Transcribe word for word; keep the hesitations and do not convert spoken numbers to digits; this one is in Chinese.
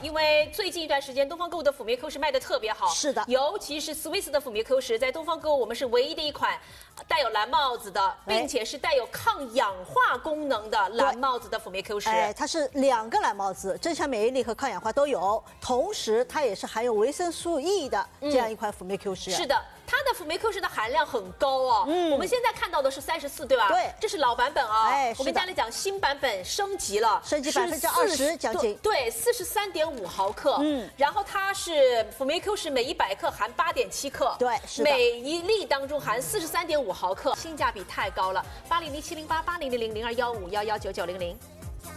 因为最近一段时间东方购物的辅酶 Q 十卖的特别好， 是的， 尤其是 Swiss 的辅酶 Q 十，在东方购物我们是唯一的一款带有蓝帽子的，并且是带有抗氧化功能的蓝帽子的辅酶 Q 十。 哎，它是两个蓝帽子，增强免疫力和抗氧化都有，同时它也是含有维生素 E 的这样一款辅酶 Q 十。 是的。 它的辅酶 Q 十的含量很高哦，嗯，我们现在看到的是三十四，对吧？ 对， 这是老版本啊。 哎， 我跟大家讲，新版本升级了， 升级百分之二十将近。 对，四十三点五毫克。嗯，然后它是辅酶 Q 十，每一百克含八点七克。 对，是的。 每一粒当中含四十三点五毫克，性价比太高了。八零零七零八八零零零零二幺五幺幺九九零零。